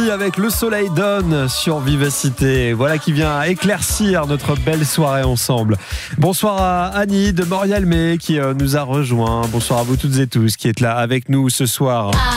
Jolie avec Le Soleil donne sur Vivacité. Voilà qui vient éclaircir notre belle soirée ensemble. Bonsoir à Annie de Morialmé qui nous a rejoint. Bonsoir à vous toutes et tous qui êtes là avec nous ce soir.